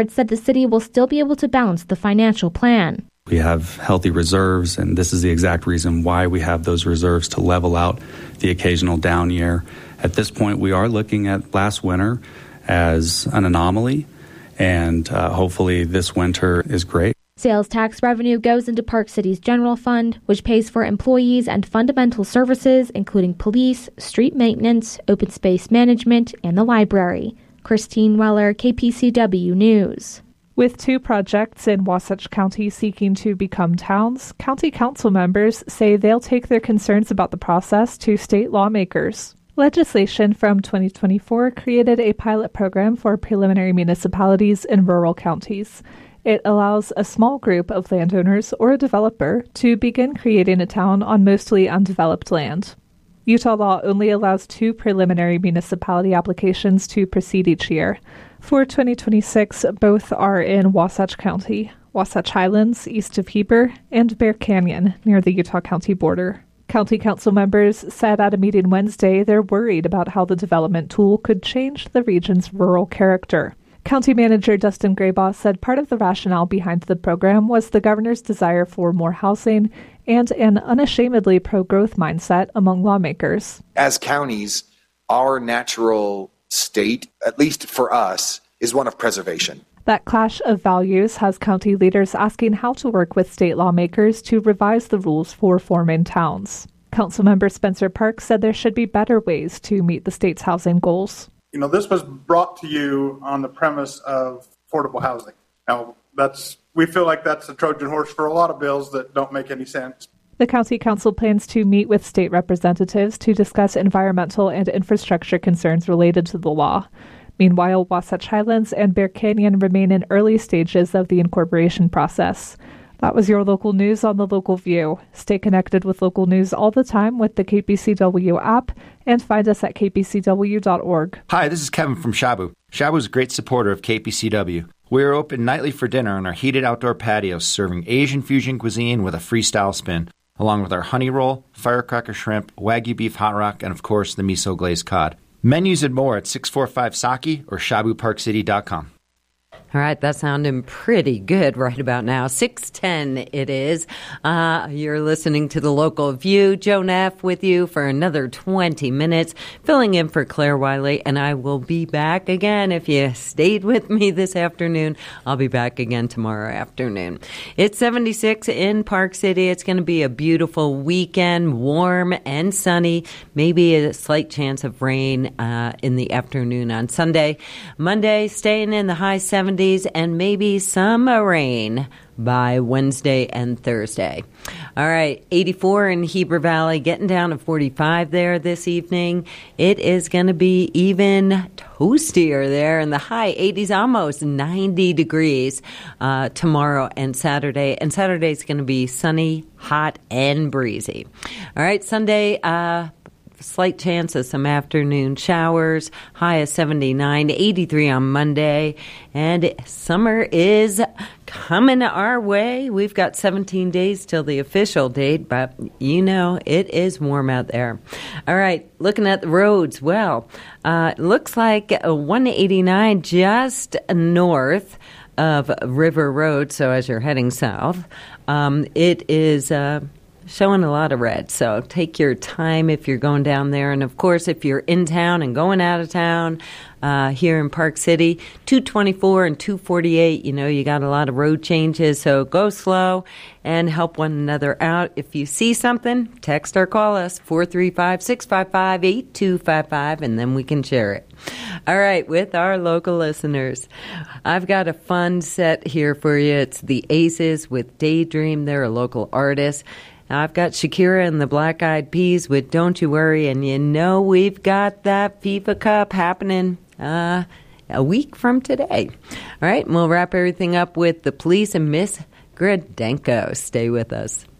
It said the city will still be able to balance the financial plan. We have healthy reserves, and this is the exact reason why we have those reserves to level out the occasional down year. At this point, we are looking at last winter as an anomaly, and hopefully this winter is great. Sales tax revenue goes into Park City's general fund, which pays for employees and fundamental services, including police, street maintenance, open space management, and the library. Christine Weller, KPCW News. With 2 projects in Wasatch County seeking to become towns, county council members say they'll take their concerns about the process to state lawmakers. Legislation from 2024 created a pilot program for preliminary municipalities in rural counties. It allows a small group of landowners or a developer to begin creating a town on mostly undeveloped land. Utah law only allows 2 preliminary municipality applications to proceed each year. For 2026, both are in Wasatch County, Wasatch Highlands, east of Heber, and Bear Canyon, near the Utah County border. County council members said at a meeting Wednesday they're worried about how the development tool could change the region's rural character. County Manager Dustin Graybaugh said part of the rationale behind the program was the governor's desire for more housing and an unashamedly pro-growth mindset among lawmakers. As counties, our natural state, at least for us, is one of preservation. That clash of values has county leaders asking how to work with state lawmakers to revise the rules for forming towns. Councilmember Spencer Park said there should be better ways to meet the state's housing goals. This was brought to you on the premise of affordable housing. Now, we feel like that's a Trojan horse for a lot of bills that don't make any sense. The County Council plans to meet with state representatives to discuss environmental and infrastructure concerns related to the law. Meanwhile, Wasatch Highlands and Bear Canyon remain in early stages of the incorporation process. That was your local news on the Local View. Stay connected with local news all the time with the KPCW app and find us at kpcw.org. Hi, this is Kevin from Shabu. Shabu is a great supporter of KPCW. We are open nightly for dinner on our heated outdoor patios, serving Asian fusion cuisine with a freestyle spin, along with our honey roll, firecracker shrimp, Wagyu beef hot rock, and of course the miso glazed cod. Menus and more at 645 Saki or ShabuParkCity.com. All right, that's sounding pretty good right about now. 6:10 it is. You're listening to The Local View. Joan F. with you for another 20 minutes, filling in for Claire Wiley, and I will be back again. If you stayed with me this afternoon, I'll be back again tomorrow afternoon. It's 76 in Park City. It's going to be a beautiful weekend, warm and sunny, maybe a slight chance of rain in the afternoon on Sunday. Monday, staying in the high 70s. And maybe some rain by Wednesday and Thursday. All right, 84 in Heber Valley, getting down to 45 there this evening. It is going to be even toastier there in the high 80s, almost 90 degrees tomorrow and Saturday. And Saturday is going to be sunny, hot, and breezy. All right, Sunday, slight chance of some afternoon showers, high of 79, 83 on Monday, and summer is coming our way. We've got 17 days till the official date, but it is warm out there. All right, looking at the roads, well, it looks like 189 just north of River Road, so as you're heading south, it is showing a lot of red, so take your time if you're going down there. And, of course, if you're in town and going out of town here in Park City, 224 and 248, you got a lot of road changes, so go slow and help one another out. If you see something, text or call us, 435-655-8255, and then we can share it. All right, with our local listeners, I've got a fun set here for you. It's the Aces with Daydream. They're a local artist. I've got Shakira and the Black Eyed Peas with Don't You Worry, and we've got that FIFA Cup happening a week from today. All right, and we'll wrap everything up with The Police and Miss Gradenko. Stay with us.